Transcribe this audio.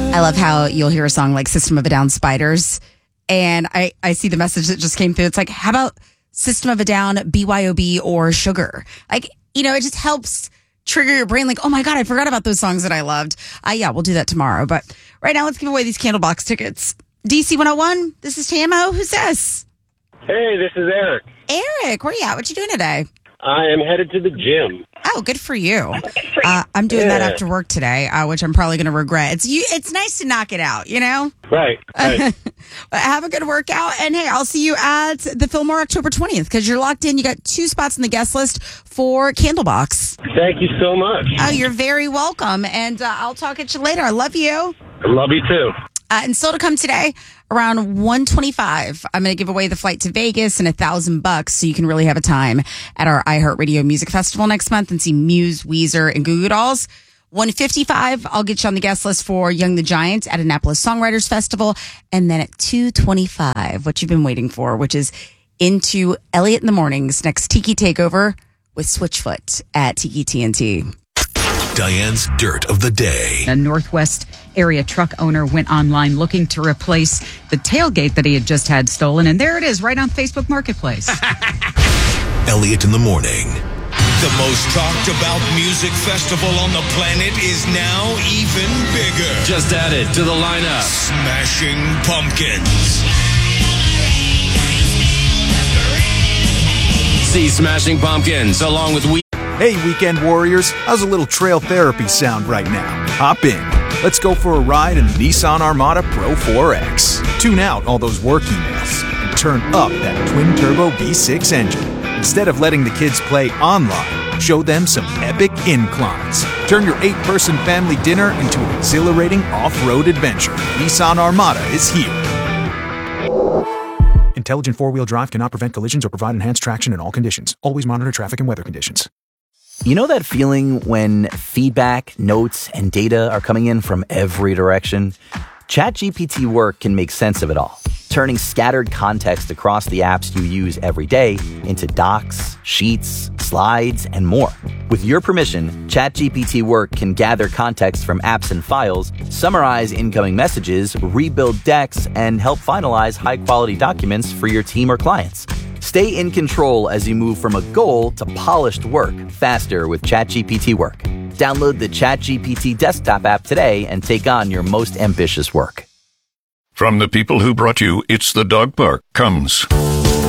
I love how you'll hear a song like System of a Down Spiders, and I see the message that just came through. It's like, how about System of a Down, BYOB, or Sugar? Like, you know, it just helps trigger your brain like, oh my God, I forgot about those songs that I loved. Yeah, we'll do that tomorrow. But right now, let's give away these Candlebox tickets. DC 101, this is TMO. Who's this? Hey, this is Eric. Eric, where you at? What you doing today? I am headed to the gym. Oh, good for you. I'm doing that after work today, which I'm probably going to regret. It's nice to knock it out, you know? Right. Have a good workout. And hey, I'll see you at the Fillmore October 20th because you're locked in. You got 2 spots in the guest list for Candlebox. Thank you so much. Oh, you're very welcome. And I'll talk at you later. I love you. I love you too. And still to come today, around 1:25, I'm going to give away the flight to Vegas and $1,000 so you can really have a time at our iHeartRadio Music Festival next month and see Muse, Weezer, and Goo Goo Dolls. 1:55, I'll get you on the guest list for Young the Giant at Annapolis Songwriters Festival. And then at 2:25, what you've been waiting for, which is Into Elliott in the Morning's next Tiki Takeover with Switchfoot at Tiki TNT. Diane's Dirt of the Day. A Northwest area truck owner went online looking to replace the tailgate that he had just had stolen. And there it is, right on Facebook Marketplace. Elliott in the Morning. The most talked about music festival on the planet is now even bigger. Just added to the lineup. Smashing Pumpkins. See Smashing Pumpkins along with Hey, Weekend Warriors, how's a little trail therapy sound right now? Hop in. Let's go for a ride in the Nissan Armada Pro 4X. Tune out all those work emails and turn up that twin-turbo V6 engine. Instead of letting the kids play online, show them some epic inclines. Turn your 8-person family dinner into an exhilarating off-road adventure. Nissan Armada is here. Intelligent 4-wheel drive cannot prevent collisions or provide enhanced traction in all conditions. Always monitor traffic and weather conditions. You know that feeling when feedback, notes, and data are coming in from every direction? ChatGPT Work can make sense of it all, turning scattered context across the apps you use every day into docs, sheets, slides, and more. With your permission, ChatGPT Work can gather context from apps and files, summarize incoming messages, rebuild decks, and help finalize high-quality documents for your team or clients. Stay in control as you move from a goal to polished work faster with ChatGPT Work. Download the ChatGPT desktop app today and take on your most ambitious work. From the people who brought you It's the Dog Park comes